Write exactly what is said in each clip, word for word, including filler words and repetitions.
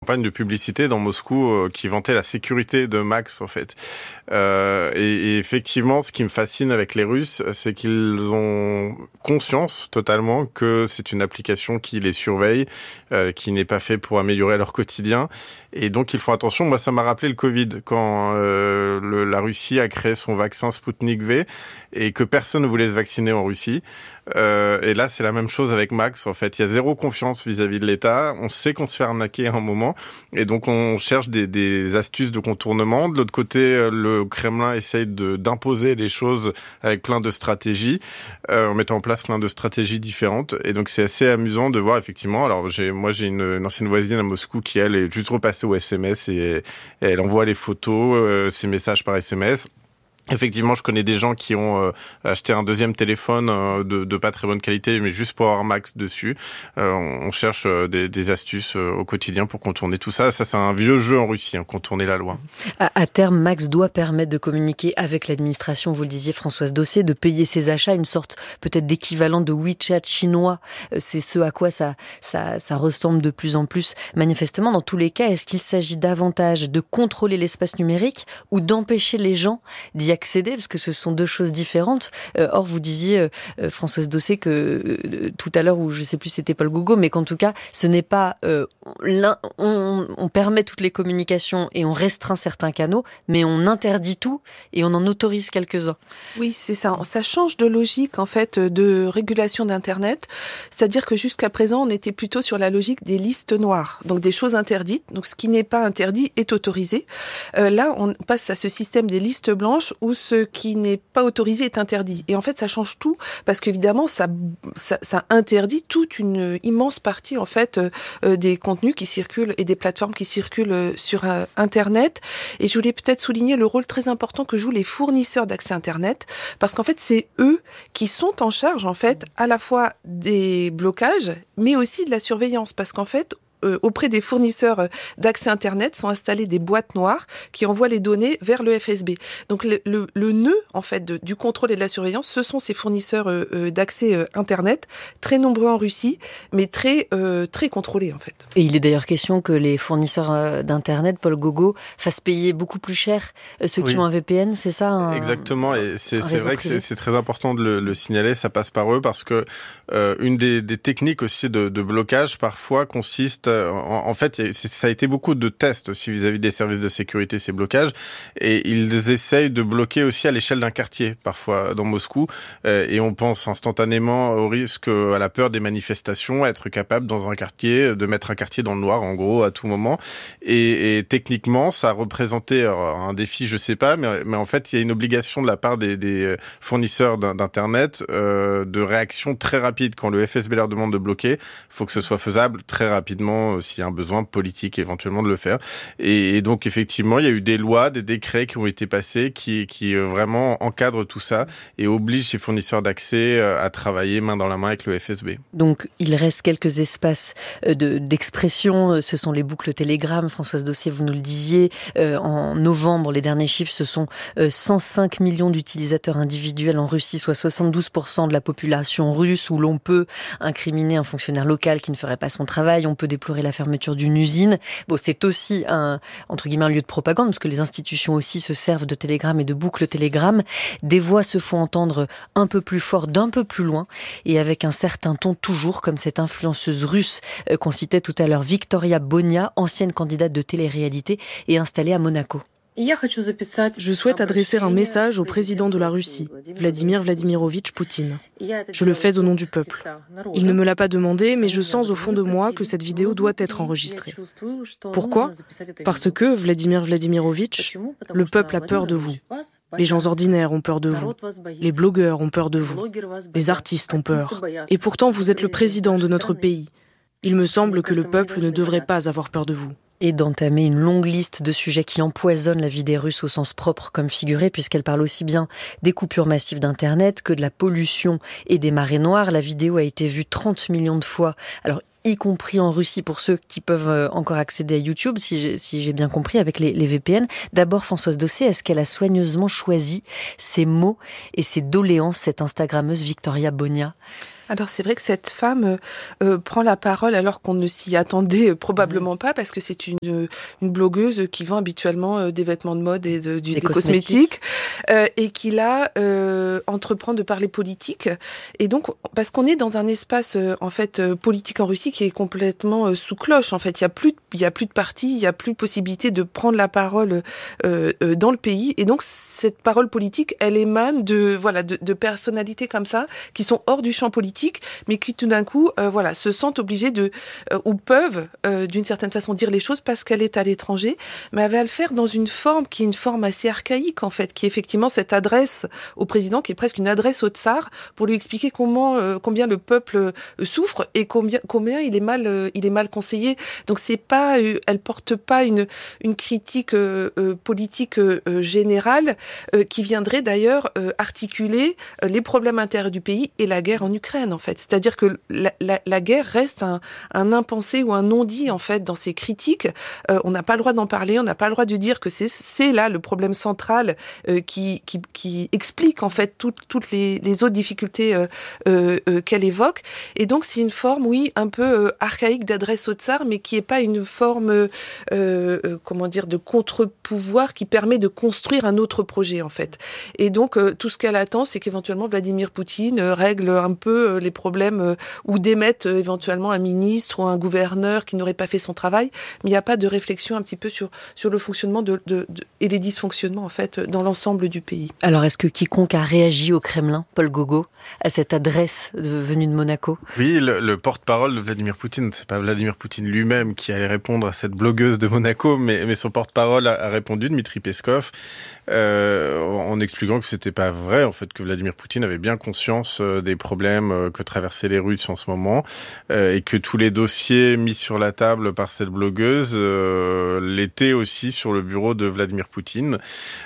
campagne de publicité dans Moscou euh, qui vantait la sécurité de Max, en fait. Euh, et, et effectivement, ce qui me fascine avec les Russes, c'est qu'ils ont conscience totalement que c'est une application qui les surveille, euh, qui n'est pas fait pour améliorer leur quotidien. Et donc, ils font attention. Moi, ça m'a rappelé le Covid, quand euh, le, la Russie a créé son vaccin Sputnik V et que personne ne voulait se vacciner en Russie. Euh, et là, c'est la même chose avec Max. En fait, il y a zéro confiance vis-à-vis de l'État. On sait qu'on se fait arnaquer à un moment. Et donc, on cherche des, des astuces de contournement. De l'autre côté, le Kremlin essaye de, d'imposer les choses avec plein de stratégies, euh, en mettant en place plein de stratégies différentes. Et donc, c'est assez amusant de voir, effectivement. Alors, j'ai, moi, j'ai une, une ancienne voisine à Moscou qui, elle, est juste repassée au S M S et, et elle envoie les photos, euh, ses messages par S M S. Effectivement, je connais des gens qui ont euh, acheté un deuxième téléphone euh, de, de pas très bonne qualité, mais juste pour avoir Max dessus. Euh, on cherche euh, des, des astuces euh, au quotidien pour contourner tout ça. Ça, c'est un vieux jeu en Russie, hein, contourner la loi. À, à terme, Max doit permettre de communiquer avec l'administration, vous le disiez Françoise Dossé, de payer ses achats, une sorte peut-être d'équivalent de WeChat chinois. C'est ce à quoi ça, ça, ça ressemble de plus en plus manifestement. Dans tous les cas, est-ce qu'il s'agit davantage de contrôler l'espace numérique ou d'empêcher les gens d'y accéder, parce que ce sont deux choses différentes. Euh, or, vous disiez, euh, Françoise Dossé, que euh, tout à l'heure, ou je ne sais plus, c'était Paul Gauguin, mais qu'en tout cas, ce n'est pas... Euh, l'un, on, on permet toutes les communications et on restreint certains canaux, mais on interdit tout et on en autorise quelques-uns. Oui, c'est ça. Ça change de logique, en fait, de régulation d'Internet. C'est-à-dire que jusqu'à présent, on était plutôt sur la logique des listes noires, donc des choses interdites. Donc, ce qui n'est pas interdit est autorisé. Euh, là, on passe à ce système des listes blanches où ce qui n'est pas autorisé est interdit. Et en fait, ça change tout, parce qu'évidemment, ça, ça, ça interdit toute une immense partie, en fait, euh, des contenus qui circulent et des plateformes qui circulent sur euh, Internet. Et je voulais peut-être souligner le rôle très important que jouent les fournisseurs d'accès Internet, parce qu'en fait, c'est eux qui sont en charge, en fait, à la fois des blocages, mais aussi de la surveillance, parce qu'en fait, Euh, auprès des fournisseurs d'accès Internet sont installées des boîtes noires qui envoient les données vers le F S B. Donc le, le, le nœud en fait de, du contrôle et de la surveillance, ce sont ces fournisseurs euh, d'accès euh, Internet, très nombreux en Russie, mais très euh, très contrôlés en fait. Et il est d'ailleurs question que les fournisseurs euh, d'Internet, Paul Gauguin, fassent payer beaucoup plus cher euh, ceux qui oui. ont un V P N, c'est ça un, Exactement, et c'est, c'est vrai privé. que c'est, c'est très important de le, le signaler, ça passe par eux, parce que euh, une des, des techniques aussi de, de blocage parfois consiste En, en fait, ça a été beaucoup de tests aussi vis-à-vis des services de sécurité, ces blocages. Et ils essayent de bloquer aussi à l'échelle d'un quartier, parfois dans Moscou. Euh, et on pense instantanément au risque, à la peur des manifestations, à être capable dans un quartier, de mettre un quartier dans le noir, en gros, à tout moment. Et, et techniquement, ça a représenté un défi, je sais pas, mais, mais en fait, il y a une obligation de la part des, des fournisseurs d'Internet euh, de réaction très rapide. Quand le F S B leur demande de bloquer, il faut que ce soit faisable très rapidement, s'il y a un besoin politique éventuellement de le faire. Et, et donc effectivement, il y a eu des lois, des décrets qui ont été passés qui, qui euh, vraiment encadrent tout ça et obligent ces fournisseurs d'accès euh, à travailler main dans la main avec le F S B. Donc il reste quelques espaces de, d'expression, ce sont les boucles Telegram, Françoise Dossé, vous nous le disiez, euh, en novembre, les derniers chiffres, ce sont euh, cent cinq millions d'utilisateurs individuels en Russie, soit soixante-douze pour cent de la population russe, où l'on peut incriminer un fonctionnaire local qui ne ferait pas son travail, on peut déplorer la fermeture d'une usine. Bon, c'est aussi un, entre guillemets, un lieu de propagande, parce que les institutions aussi se servent de Telegram et de boucles Telegram. Des voix se font entendre un peu plus fort, d'un peu plus loin, et avec un certain ton toujours, comme cette influenceuse russe euh, qu'on citait tout à l'heure, Victoria Bonia, ancienne candidate de télé-réalité et installée à Monaco. Je souhaite adresser un message au président de la Russie, Vladimir Vladimirovitch Poutine. Je le fais au nom du peuple. Il ne me l'a pas demandé, mais je sens au fond de moi que cette vidéo doit être enregistrée. Pourquoi ? Parce que, Vladimir Vladimirovitch, le peuple a peur de vous. Les gens ordinaires ont peur de vous. Les blogueurs ont peur de vous. Les artistes ont peur. Et pourtant, vous êtes le président de notre pays. Il me semble que le peuple ne devrait pas avoir peur de vous. Et d'entamer une longue liste de sujets qui empoisonnent la vie des Russes au sens propre comme figuré, puisqu'elle parle aussi bien des coupures massives d'Internet que de la pollution et des marées noires. La vidéo a été vue trente millions de fois. Alors, y compris en Russie pour ceux qui peuvent encore accéder à YouTube, si j'ai, si j'ai bien compris, avec les, les V P N. D'abord, Françoise Dossé, est-ce qu'elle a soigneusement choisi ses mots et ses doléances, cette Instagrammeuse Victoria Bonia ? Alors c'est vrai que cette femme euh, prend la parole alors qu'on ne s'y attendait probablement pas, parce que c'est une, une blogueuse qui vend habituellement euh, des vêtements de mode et de, du, des, des cosmétiques, cosmétiques euh, et qui là euh, entreprend de parler politique. Et donc parce qu'on est dans un espace euh, en fait euh, politique en Russie qui est complètement euh, sous cloche. En fait, il y a plus de, il y a plus de partis, il y a plus de possibilité de prendre la parole euh, euh, dans le pays. Et donc cette parole politique, elle émane de voilà de, de personnalités comme ça qui sont hors du champ politique, mais qui tout d'un coup, euh, voilà, se sentent obligés de euh, ou peuvent, euh, d'une certaine façon, dire les choses parce qu'elle est à l'étranger, mais elle va le faire dans une forme qui est une forme assez archaïque en fait, qui est effectivement cette adresse au président, qui est presque une adresse au tsar pour lui expliquer comment, euh, combien le peuple euh, souffre et combien, combien il est mal, euh, il est mal conseillé. Donc c'est pas, euh, elle porte pas une une critique euh, euh, politique euh, générale euh, qui viendrait d'ailleurs euh, articuler euh, les problèmes intérieurs du pays et la guerre en Ukraine. En fait, c'est-à-dire que la, la, la guerre reste un, un impensé ou un non-dit en fait dans ces critiques. Euh, on n'a pas le droit d'en parler, on n'a pas le droit de dire que c'est, c'est là le problème central euh, qui, qui, qui explique en fait toutes, toutes les, les autres difficultés euh, euh, euh, qu'elle évoque. Et donc c'est une forme, oui, un peu euh, archaïque d'adresse au tsar, mais qui est pas une forme, euh, euh, comment dire, de contre-pouvoir qui permet de construire un autre projet en fait. Et donc euh, tout ce qu'elle attend, c'est qu'éventuellement Vladimir Poutine euh, règle un peu les problèmes euh, ou démettent euh, éventuellement un ministre ou un gouverneur qui n'aurait pas fait son travail, mais il n'y a pas de réflexion un petit peu sur, sur le fonctionnement de, de, de, et les dysfonctionnements en fait dans l'ensemble du pays. Alors est-ce que quiconque a réagi au Kremlin, Paul Gogo, à cette adresse de, venue de Monaco ? Oui, le, le porte-parole de Vladimir Poutine, c'est pas Vladimir Poutine lui-même qui allait répondre à cette blogueuse de Monaco, mais, mais son porte-parole a, a répondu, Dmitri Peskov, euh, en expliquant que c'était pas vrai, en fait, que Vladimir Poutine avait bien conscience euh, des problèmes euh, que traversaient les Russes en ce moment, euh, et que tous les dossiers mis sur la table par cette blogueuse euh, l'étaient aussi sur le bureau de Vladimir Poutine.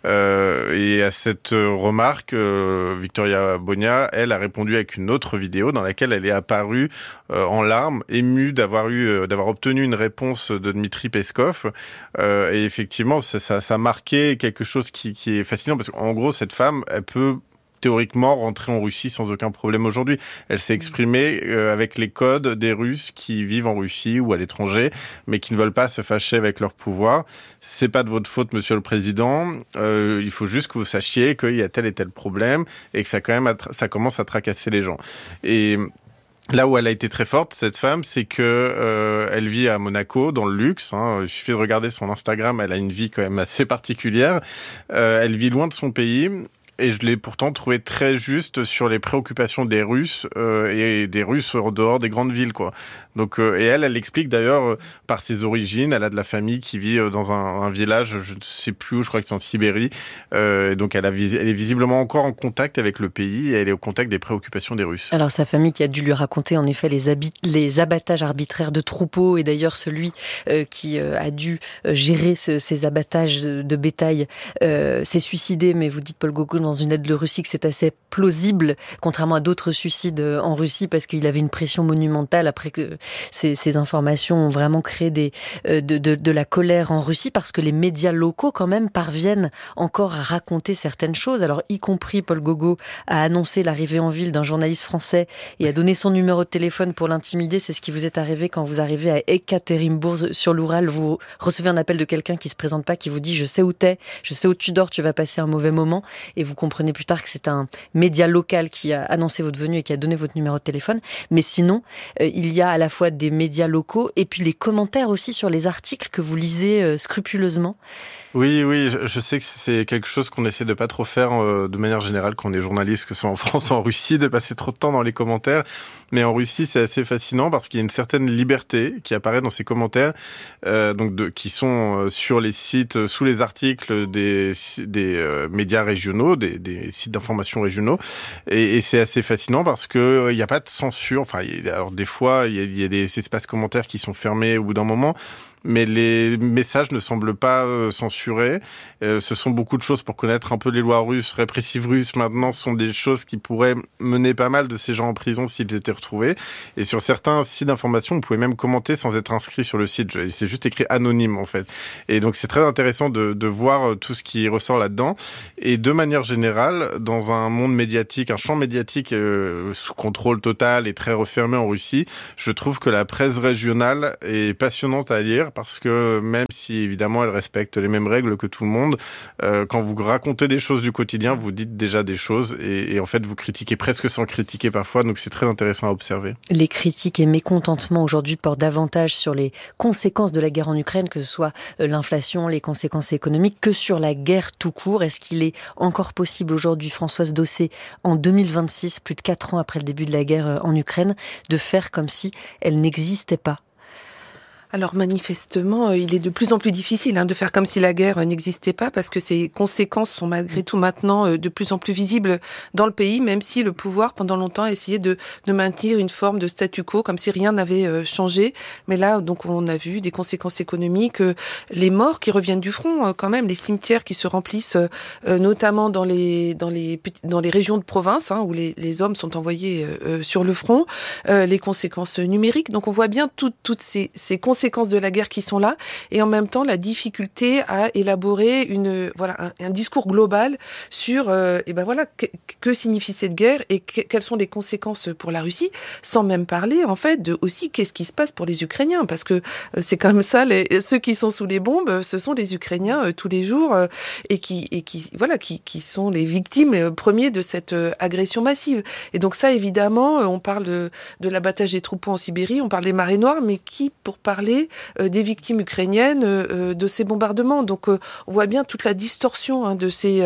Euh, et à cette remarque, euh, Victoria Bonia, elle, a répondu avec une autre vidéo dans laquelle elle est apparue euh, en larmes, émue d'avoir eu, euh, d'avoir obtenu une réponse de Dmitri Peskov. Euh, et effectivement, ça, ça, ça a marqué quelque chose qui, qui est fascinant, parce qu'en gros, cette femme, elle peut théoriquement rentrer en Russie sans aucun problème aujourd'hui. Elle s'est exprimée euh, avec les codes des Russes qui vivent en Russie ou à l'étranger, mais qui ne veulent pas se fâcher avec leur pouvoir. C'est pas de votre faute, Monsieur le Président. Euh, il faut juste que vous sachiez qu'il y a tel et tel problème et que ça quand même attra- ça commence à tracasser les gens. Et là où elle a été très forte, cette femme, c'est que euh, elle vit à Monaco, dans le luxe. Hein. Il suffit de regarder son Instagram, elle a une vie quand même assez particulière. Euh, elle vit loin de son pays. Et je l'ai pourtant trouvé très juste sur les préoccupations des Russes euh, et des Russes en dehors des grandes villes, quoi. Donc, euh, et elle, elle explique d'ailleurs euh, par ses origines. Elle a de la famille qui vit euh, dans un, un village, je ne sais plus où, je crois que c'est en Sibérie. Euh, et donc, elle, a, elle est visiblement encore en contact avec le pays et elle est au contact des préoccupations des Russes. Alors, sa famille qui a dû lui raconter en effet les, habit- les abattages arbitraires de troupeaux, et d'ailleurs celui euh, qui euh, a dû gérer ce, ces abattages de, de bétail euh, s'est suicidé. Mais vous dites, Paul Gogo, dans une lettre de Russie, que c'est assez plausible, contrairement à d'autres suicides en Russie, parce qu'il avait une pression monumentale après que ces, ces informations ont vraiment créé des, de, de, de la colère en Russie, parce que les médias locaux, quand même, parviennent encore à raconter certaines choses. Alors, y compris Paul Gogo a annoncé l'arrivée en ville d'un journaliste français et a donné son numéro de téléphone pour l'intimider. C'est ce qui vous est arrivé quand vous arrivez à Ekaterinbourg sur l'Oural. Vous recevez un appel de quelqu'un qui se présente pas, qui vous dit « Je sais où t'es, je sais où tu dors, tu vas passer un mauvais moment ». Et vous comprenez plus tard que c'est un média local qui a annoncé votre venue et qui a donné votre numéro de téléphone. Mais sinon, euh, il y a à la fois des médias locaux et puis les commentaires aussi sur les articles que vous lisez euh, scrupuleusement. Oui, oui, je, je sais que c'est quelque chose qu'on essaie de pas trop faire euh, de manière générale quand on est journaliste, que ce soit en France ou en Russie, de passer trop de temps dans les commentaires. Mais en Russie, c'est assez fascinant parce qu'il y a une certaine liberté qui apparaît dans ces commentaires, euh, donc de, qui sont sur les sites, sous les articles des, des euh, médias régionaux, des, des sites d'information régionaux. Et, et c'est assez fascinant parce que il n'y a pas de censure. Enfin, il y a, alors des fois, il y a, il y a des espaces commentaires qui sont fermés au bout d'un moment. mais les messages ne semblent pas euh, censurés. Euh, ce sont beaucoup de choses pour connaître un peu les lois russes, répressives russes. Maintenant, ce sont des choses qui pourraient mener pas mal de ces gens en prison s'ils étaient retrouvés. Et sur certains sites d'information, vous pouvez même commenter sans être inscrit sur le site. C'est juste écrit anonyme, en fait. Et donc, c'est très intéressant de, de voir tout ce qui ressort là-dedans. Et de manière générale, dans un monde médiatique, un champ médiatique euh, sous contrôle total et très refermé en Russie, je trouve que la presse régionale est passionnante à lire parce que même si évidemment elle respecte les mêmes règles que tout le monde, euh, quand vous racontez des choses du quotidien, vous dites déjà des choses et, et en fait vous critiquez presque sans critiquer parfois, donc c'est très intéressant à observer. Les critiques et mécontentements aujourd'hui portent davantage sur les conséquences de la guerre en Ukraine, que ce soit l'inflation, les conséquences économiques, que sur la guerre tout court. Est-ce qu'il est encore possible aujourd'hui, Françoise Dossé, en deux mille vingt-six, plus de quatre ans après le début de la guerre en Ukraine, de faire comme si elle n'existait pas ? Alors manifestement, il est de plus en plus difficile hein, de faire comme si la guerre n'existait pas parce que ses conséquences sont malgré tout maintenant de plus en plus visibles dans le pays, même si le pouvoir pendant longtemps a essayé de, de maintenir une forme de statu quo, comme si rien n'avait changé. Mais là, donc, on a vu des conséquences économiques, les morts qui reviennent du front quand même, les cimetières qui se remplissent, notamment dans les dans les dans les régions de province hein, où les, les hommes sont envoyés sur le front, les conséquences numériques. Donc on voit bien tout, toutes ces, ces conséquences conséquences de la guerre qui sont là, et en même temps la difficulté à élaborer une voilà un, un discours global sur euh, et ben voilà que, que signifie cette guerre et que, quelles sont les conséquences pour la Russie, sans même parler en fait de aussi qu'est-ce qui se passe pour les Ukrainiens, parce que euh, c'est quand même ça, les, ceux qui sont sous les bombes, ce sont les Ukrainiens euh, tous les jours euh, et qui et qui voilà qui qui sont les victimes euh, premiers de cette euh, agression massive. Et donc ça évidemment, euh, on parle de, de l'abattage des troupeaux en Sibérie, on parle des marées noires, mais qui pour parler des victimes ukrainiennes de ces bombardements. Donc on voit bien toute la distorsion hein, de ces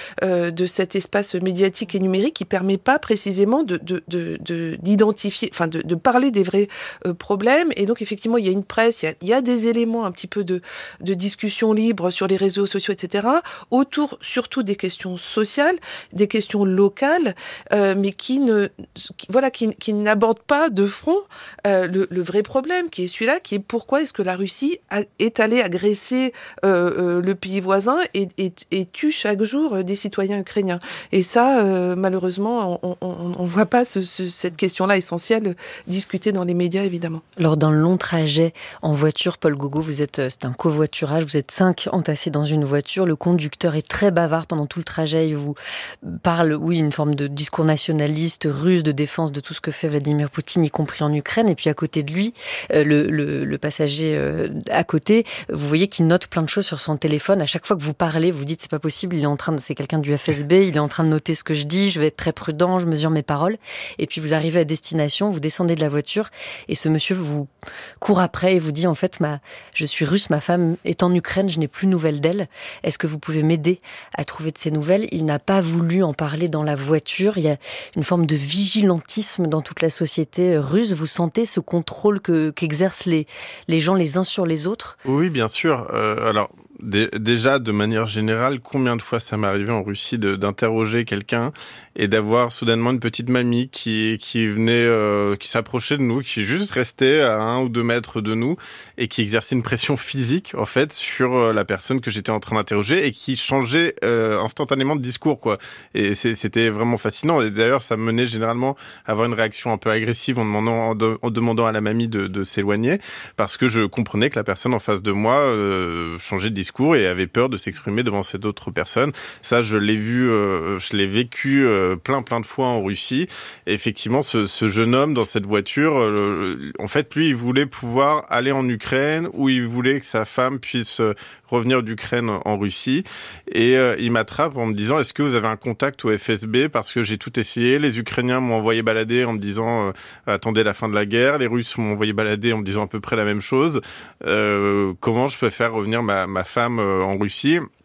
de cet espace médiatique et numérique qui permet pas précisément de de de, de d'identifier, enfin de, de parler des vrais problèmes. Et donc effectivement il y a une presse, il y a, il y a des éléments un petit peu de de discussion libre sur les réseaux sociaux, et cetera. Autour surtout des questions sociales, des questions locales, euh, mais qui ne qui, voilà qui, qui n'abordent pas de front euh, le, le vrai problème qui est celui-là, qui est pourquoi est-ce que la Russie a, est allée agresser euh, euh, le pays voisin et, et, et tue chaque jour des citoyens ukrainiens. Et ça, euh, malheureusement, on ne voit pas ce, ce, cette question-là essentielle discutée dans les médias, évidemment. Lors d'un long trajet en voiture, Paul Gogo, vous êtes, c'est un covoiturage, vous êtes cinq entassés dans une voiture. Le conducteur est très bavard pendant tout le trajet. Il vous parle, oui, une forme de discours nationaliste, russe, de défense de tout ce que fait Vladimir Poutine, y compris en Ukraine. Et puis à côté de lui, euh, le, le, le passager euh, à côté, vous voyez qu'il note plein de choses sur son téléphone. À chaque fois que vous parlez, vous dites c'est pas possible, il est en train de, c'est quelqu'un du F S B, il est en train de noter ce que je dis, je vais être très prudent, je mesure mes paroles. Et puis vous arrivez à destination, vous descendez de la voiture et ce monsieur vous court après et vous dit en fait ma, je suis russe, ma femme est en Ukraine, je n'ai plus de nouvelles d'elle. Est-ce que vous pouvez m'aider à trouver de ces nouvelles? Il n'a pas voulu en parler dans la voiture. Il y a une forme de vigilantisme dans toute la société russe. Vous sentez ce contrôle que, qu'exercent les les gens les uns sur les autres? Oui, bien sûr. Euh, alors, d- déjà, de manière générale, combien de fois ça m'est arrivé en Russie de, d'interroger quelqu'un et d'avoir soudainement une petite mamie qui qui venait, euh, qui s'approchait de nous, qui juste restait à un ou deux mètres de nous et qui exerçait une pression physique en fait sur la personne que j'étais en train d'interroger et qui changeait euh, instantanément de discours quoi. Et c'est, c'était vraiment fascinant. Et d'ailleurs, ça me menait généralement à avoir une réaction un peu agressive en demandant en, de, en demandant à la mamie de, de s'éloigner parce que je comprenais que la personne en face de moi euh, changeait de discours et avait peur de s'exprimer devant cette autre personne. Ça, je l'ai vu, euh, je l'ai vécu euh, plein plein de fois en Russie. Et effectivement, ce, ce jeune homme dans cette voiture, euh, en fait, lui, il voulait pouvoir aller en Ukraine ou il voulait que sa femme puisse revenir d'Ukraine en Russie. Et euh, il m'attrape en me disant, est-ce que vous avez un contact au F S B? Parce que j'ai tout essayé. Les Ukrainiens m'ont envoyé balader en me disant, euh, attendez la fin de la guerre. Les Russes m'ont envoyé balader en me disant à peu près la même chose. Euh, comment je peux faire revenir ma, ma femme euh, en Russie?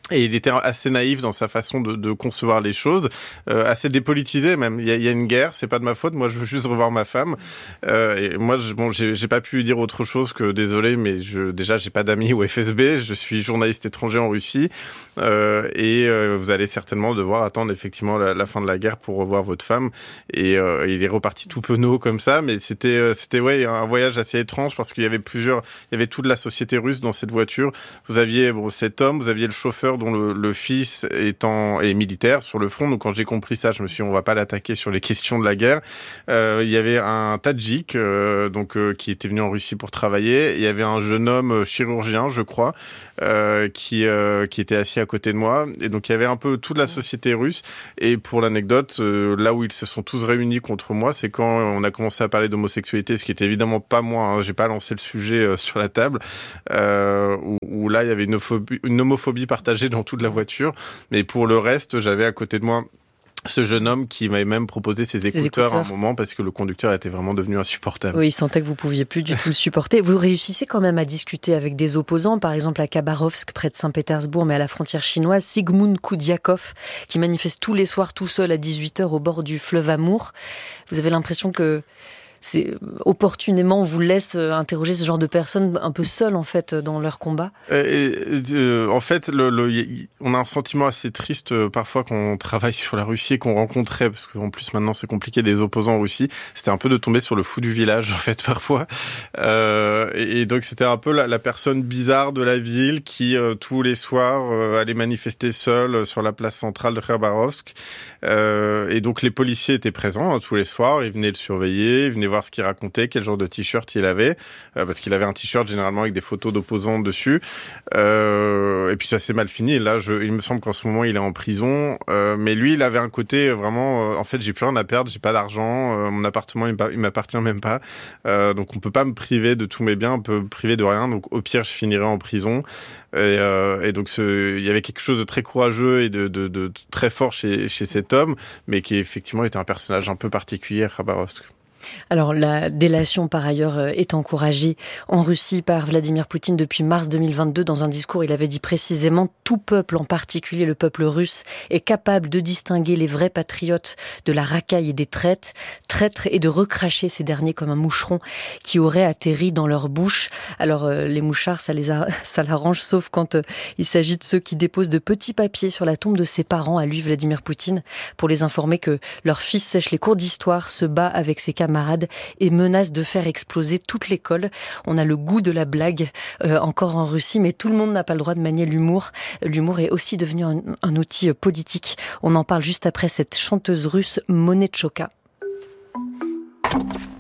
Et il était assez naïf dans sa façon de, de concevoir les choses, euh, assez dépolitisé même. Il y, a, il y a une guerre, c'est pas de ma faute. Moi, je veux juste revoir ma femme. Euh, et moi, je, bon, j'ai, j'ai pas pu dire autre chose que désolé, mais je, déjà, j'ai pas d'amis au F S B. Je suis journaliste étranger en Russie, euh, et euh, vous allez certainement devoir attendre effectivement la, la fin de la guerre pour revoir votre femme. Et euh, il est reparti tout penaud comme ça, mais c'était, euh, c'était ouais, un voyage assez étrange parce qu'il y avait plusieurs, il y avait toute la société russe dans cette voiture. Vous aviez bon cet homme, vous aviez le chauffeur dont le, le fils étant est militaire sur le front. Donc quand j'ai compris ça, je me suis dit on va pas l'attaquer sur les questions de la guerre. Euh, il y avait un Tadjik euh, donc euh, qui était venu en Russie pour travailler. Il y avait un jeune homme chirurgien, je crois, euh, qui euh, qui était assis à côté de moi. Et donc il y avait un peu toute la société russe. Et pour l'anecdote, euh, là où ils se sont tous réunis contre moi, c'est quand on a commencé à parler d'homosexualité, ce qui était évidemment pas moi. Hein, j'ai pas lancé le sujet euh, sur la table. Euh, où, où là il y avait une homophobie, une homophobie partagée dans toute la voiture, mais pour le reste, j'avais à côté de moi ce jeune homme qui m'avait même proposé ses écouteurs, écouteurs à un moment parce que le conducteur était vraiment devenu insupportable. Oui, il sentait que vous pouviez plus du tout le supporter. Vous réussissez quand même à discuter avec des opposants, par exemple à Khabarovsk, près de Saint-Pétersbourg, mais à la frontière chinoise, Sigmund Koudiakov, qui manifeste tous les soirs tout seul à dixhuit heures au bord du fleuve Amour. Vous avez l'impression que c'est opportunément on vous laisse interroger ce genre de personnes un peu seules en fait dans leur combat. Et, euh, en fait, le, le, on a un sentiment assez triste euh, parfois quand on travaille sur la Russie et qu'on rencontrait, parce qu'en plus maintenant c'est compliqué, des opposants en Russie. C'était un peu de tomber sur le fou du village en fait parfois. Euh, et, et donc c'était un peu la, la personne bizarre de la ville qui euh, tous les soirs euh, allait manifester seule sur la place centrale de Khabarovsk. Euh, et donc les policiers étaient présents hein, tous les soirs, ils venaient le surveiller, ils venaient voir ce qu'il racontait, quel genre de t-shirt il avait, euh, parce qu'il avait un t-shirt généralement avec des photos d'opposants dessus. Euh, et puis ça s'est mal fini. Et là, je, il me semble qu'en ce moment, il est en prison. Euh, mais lui, il avait un côté vraiment... Euh, en fait, j'ai plus rien à perdre, j'ai pas d'argent, euh, mon appartement, il, il m'appartient même pas. Euh, donc on peut pas me priver de tous mes biens, on peut me priver de rien. Donc au pire, je finirai en prison. Et, euh, et donc ce, il y avait quelque chose de très courageux et de, de, de, de très fort chez, chez cet homme, mais qui effectivement était un personnage un peu particulier à Khabarovsk. Alors la délation par ailleurs est encouragée en Russie par Vladimir Poutine depuis mars deux mille vingt-deux. Dans un discours, il avait dit précisément « Tout peuple, en particulier le peuple russe, est capable de distinguer les vrais patriotes de la racaille et des traîtres, traîtres et de recracher ces derniers comme un moucheron qui aurait atterri dans leur bouche. » Alors euh, les mouchards, ça les a, ça l'arrange, sauf quand euh, il s'agit de ceux qui déposent de petits papiers sur la tombe de ses parents, à lui Vladimir Poutine, pour les informer que leur fils sèche les cours d'histoire, se bat avec ses camarades et menace de faire exploser toute l'école. On a le goût de la blague euh, encore en Russie, mais tout le monde n'a pas le droit de manier l'humour. L'humour est aussi devenu un, un outil politique. On en parle juste après cette chanteuse russe Monetchoka.